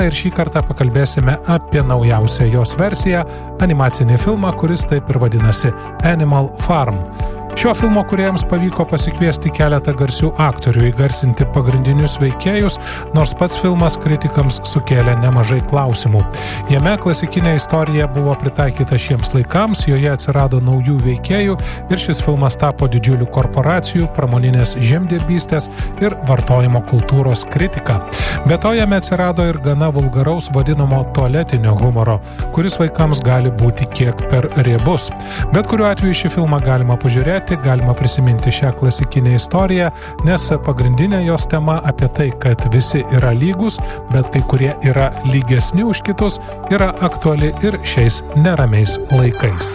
Ir šį kartą pakalbėsime apie naujausią jos versiją, animacinį filmą, kuris taip ir vadinasi Animal Farm. Šio filmo kūrėjams pavyko pasikviesti keletą garsių aktorių įgarsinti pagrindinius veikėjus, nors pats filmas kritikams sukėlė nemažai klausimų. Jame klasikinė istorija buvo pritaikyta šiems laikams, joje atsirado naujų veikėjų ir šis filmas tapo didžiulių korporacijų, pramoninės žemdirbystės ir vartojimo kultūros kritika. Be to jame atsirado ir gana vulgaraus vadinamo tualetinio humoro, kuris vaikams gali būti kiek per riebus. Bet kuriuo atveju šį filmą galima pažiūrėti, galima prisiminti šią klasikinę istoriją, nes pagrindinė jos tema apie tai, kad visi yra lygus, bet kai kurie yra lygesni už kitus, yra aktuali ir šiais neramiais laikais.